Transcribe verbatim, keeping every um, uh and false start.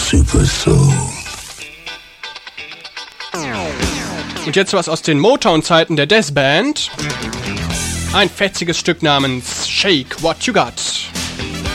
Super Soul. Und jetzt was aus den Motown-Zeiten der Death Band. Ein fetziges Stück namens Shake What You Got.